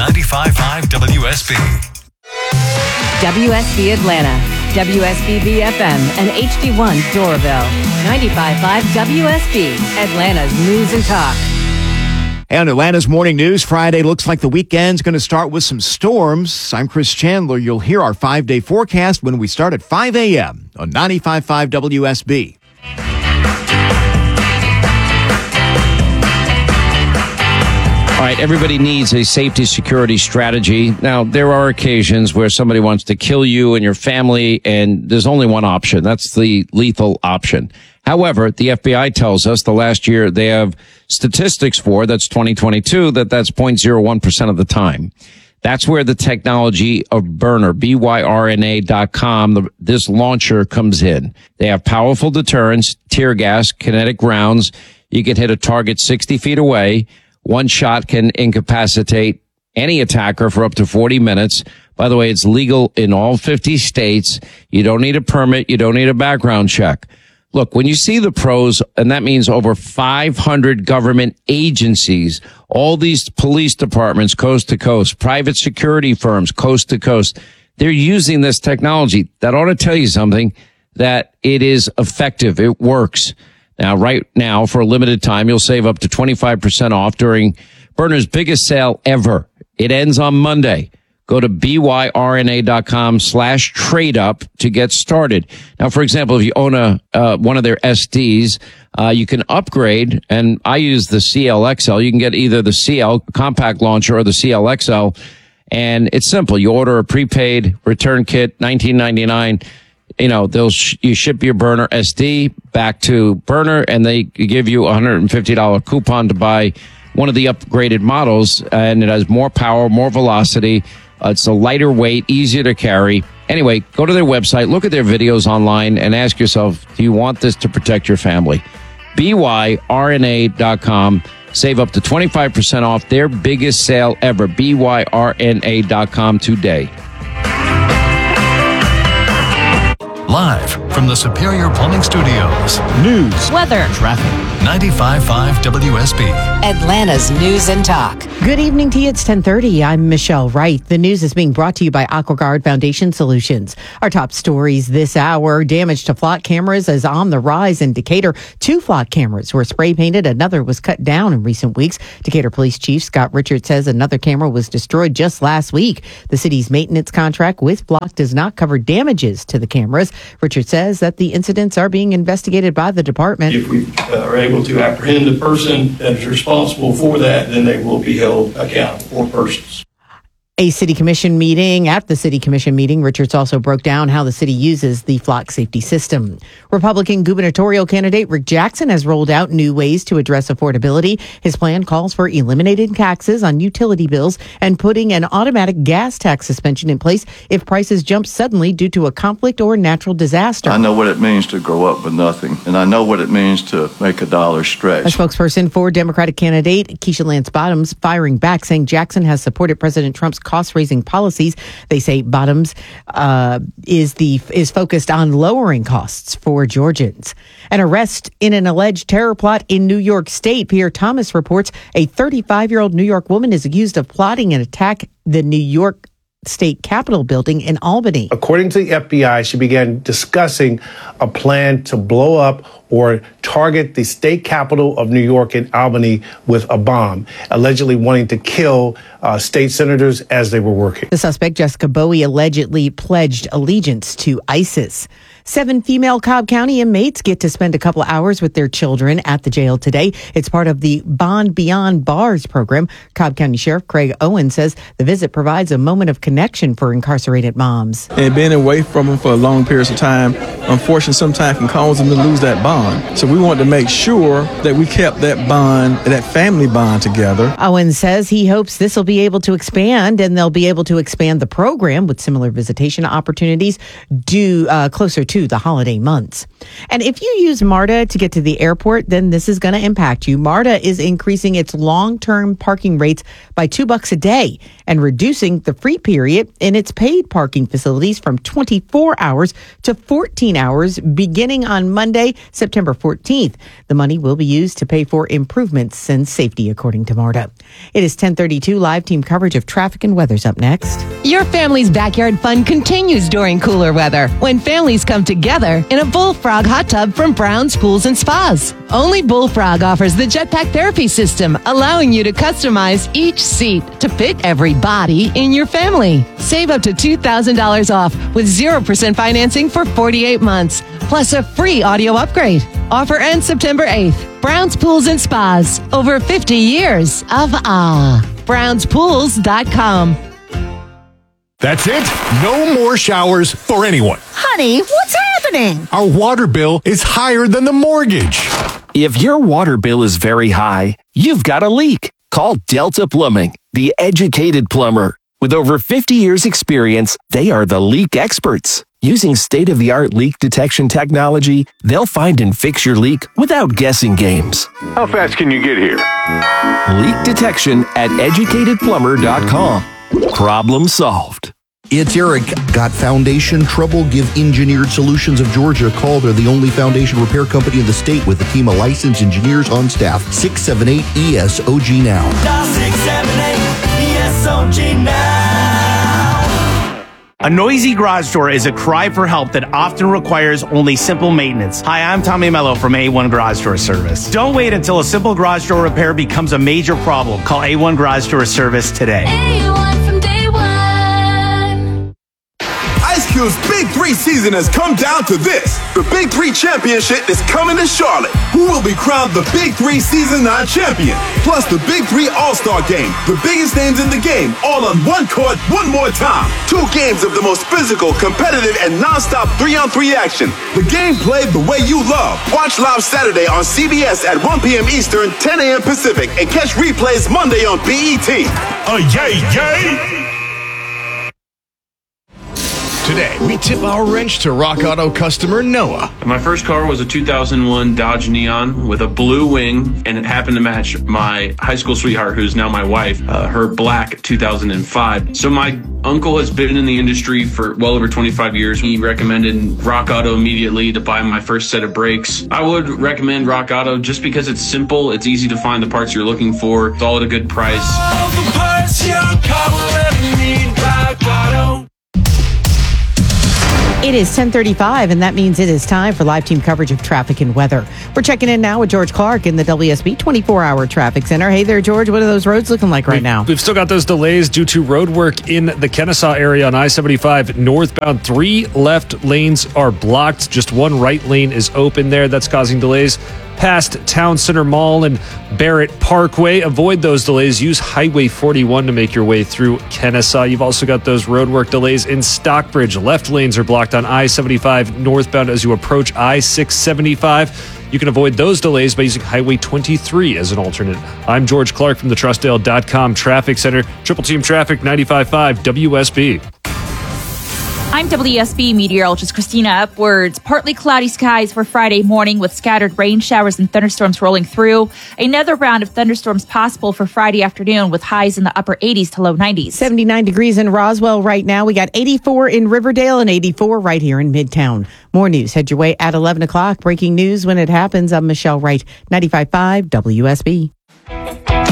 95.5 WSB. WSB Atlanta, WSBB FM, and HD1 Doraville. 95.5 WSB, Atlanta's News and Talk. And Atlanta's Morning News Friday looks like the weekend's going to start with some storms. I'm Chris Chandler. You'll hear our 5-day forecast when we start at 5 a.m. on 95.5 WSB. All right, everybody needs a safety security strategy. Now, there are occasions where somebody wants to kill you and your family, and there's only one option. That's the lethal option. However, the FBI tells us the last year they have statistics for, that's 2022, that's 0.01% of the time. That's where the technology of Byrna, byrna.com, this launcher comes in. They have powerful deterrents, tear gas, kinetic rounds. You can hit a target 60 feet away. One shot can incapacitate any attacker for up to 40 minutes. By the way, it's legal in all 50 states. You don't need a permit. You don't need a background check. Look, when you see the pros, and that means over 500 government agencies, all these police departments coast to coast, private security firms coast to coast, they're using this technology. That ought to tell you something, that it is effective. It works. Now, right now, for a limited time, you'll save up to 25% off during Byrna's biggest sale ever. It ends on Monday. Go to byrna.com/trade up to get started. Now, for example, if you own one of their SDs, you can upgrade, and I use the CLXL. You can get either the CL compact launcher or the CLXL, and it's simple. You order a prepaid return kit, $19.99. You know, you ship your Byrna SD back to Byrna, and they give you a $150 coupon to buy one of the upgraded models, and it has more power, more velocity. It's a lighter weight, easier to carry. Anyway, go to their website, look at their videos online, and ask yourself, do you want this to protect your family? byrna.com. Save up to 25% off their biggest sale ever. byrna.com today. Live from the Superior Plumbing Studios. News, Weather, traffic. 95.5 WSB. Atlanta's News and Talk. Good evening to you. It's 10:30. I'm Michelle Wright. The news is being brought to you by AquaGuard Foundation Solutions. Our top stories this hour: damage to flock cameras is on the rise in Decatur. 2 flock cameras were spray painted. Another was cut down in recent weeks. Decatur Police Chief Scott Richards says another camera was destroyed just last week. The city's maintenance contract with Flock does not cover damages to the cameras. Richards says that the incidents are being investigated by the department. If we are able to apprehend the person that is responsible for that, then they will be held accountable for persons. At the city commission meeting, Richards also broke down how the city uses the flock safety system. Republican gubernatorial candidate Rick Jackson has rolled out new ways to address affordability. His plan calls for eliminating taxes on utility bills and putting an automatic gas tax suspension in place if prices jump suddenly due to a conflict or natural disaster. I know what it means to grow up with nothing, and I know what it means to make a dollar stretch. A spokesperson for Democratic candidate Keisha Lance Bottoms firing back, saying Jackson has supported President Trump's cost-raising policies. They say Bottoms is focused on lowering costs for Georgians. An arrest in an alleged terror plot in New York State. Pierre Thomas reports a 35-year-old New York woman is accused of plotting an attack the New York State Capitol building in Albany. According to the FBI, she began discussing a plan to blow up or target the state capitol of New York in Albany with a bomb, allegedly wanting to kill state senators as they were working. The suspect, Jessica Bowie, allegedly pledged allegiance to ISIS. 7 female Cobb County inmates get to spend a couple hours with their children at the jail today. It's part of the Bond Beyond Bars program. Cobb County Sheriff Craig Owen says the visit provides a moment of connection for incarcerated moms. And being away from them for long periods of time, unfortunately, sometimes can cause them to lose that bond. So we want to make sure that we kept that bond, that family bond together. Owen says he hopes this will be able to expand, and they'll be able to expand the program with similar visitation opportunities closer to the holiday months. And if you use MARTA to get to the airport, then this is going to impact you. MARTA is increasing its long-term parking rates by $2 a day and reducing the free period in its paid parking facilities from 24 hours to 14 hours beginning on Monday, September 14th. The money will be used to pay for improvements in safety, according to MARTA. It is 10:32. Live team coverage of traffic and weather's up next. Your family's backyard fun continues during cooler weather when families come together in a Bullfrog hot tub from Brown's Pools and Spas. Only Bullfrog offers the jetpack therapy system, allowing you to customize each seat to fit every body in your family. Save up to $2,000 off with 0% financing for 48 months, plus a free audio upgrade. Offer ends September 8th. Brown's Pools and Spas. Over 50 years of awe. BrownsPools.com. That's it. No more showers for anyone. Honey, what's happening? Our water bill is higher than the mortgage. If your water bill is very high, you've got a leak. Call Delta Plumbing, the educated plumber. With over 50 years experience, they are the leak experts. Using state-of-the-art leak detection technology, they'll find and fix your leak without guessing games. How fast can you get here? Leak detection at educatedplumber.com. Problem solved. It's Eric. Got foundation trouble? Give Engineered Solutions of Georgia a call. They're the only foundation repair company in the state with a team of licensed engineers on staff. 678-ESOG now. 678-ESOG now. A noisy garage door is a cry for help that often requires only simple maintenance. Hi, I'm Tommy Mello from A1 Garage Door Service. Don't wait until a simple garage door repair becomes a major problem. Call A1 Garage Door Service today. A1 from day one. Ice Cube's Big 3 season has come down to this. The Big 3 Championship is coming to Charlotte. Who will be crowned the Big 3 Season 9 champion? Plus the Big 3 All-Star Game. The biggest names in the game, all on one court, one more time. 2 games of the most physical, competitive, and non-stop 3-on-3 action. The game played the way you love. Watch live Saturday on CBS at 1 p.m. Eastern, 10 a.m. Pacific, and catch replays Monday on BET. Yay, yay! Today, we tip our wrench to Rock Auto customer Noah. My first car was a 2001 Dodge Neon with a blue wing, and it happened to match my high school sweetheart, who's now my wife, her black 2005. So my uncle has been in the industry for well over 25 years. He recommended Rock Auto immediately to buy my first set of brakes. I would recommend Rock Auto just because it's simple, it's easy to find the parts you're looking for, it's all at a good price. All the parts your car will ever need, Rock Auto. It is 10:35, and that means it is time for live team coverage of traffic and weather. We're checking in now with George Clark in the WSB 24-hour traffic center. Hey there, George. What are those roads looking like right now? We've still got those delays due to road work in the Kennesaw area on I-75 northbound. 3 left lanes are blocked. Just 1 right lane is open there. That's causing delays past Town Center Mall and Barrett Parkway. Avoid those delays. Use Highway 41 to make your way through Kennesaw. You've also got those roadwork delays in Stockbridge. Left lanes are blocked on I-75 northbound as you approach I-675. You can avoid those delays by using Highway 23 as an alternate. I'm George Clark from the Trustdale.com Traffic Center. Triple Team Traffic 95.5 WSB. I'm WSB meteorologist Christina Upwards. Partly cloudy skies for Friday morning with scattered rain showers and thunderstorms rolling through. Another round of thunderstorms possible for Friday afternoon with highs in the upper 80s to low 90s. 79 degrees in Roswell right now. We got 84 in Riverdale and 84 right here in Midtown. More news. Head your way at 11 o'clock. Breaking news when it happens. I'm Michelle Wright, 95.5 WSB.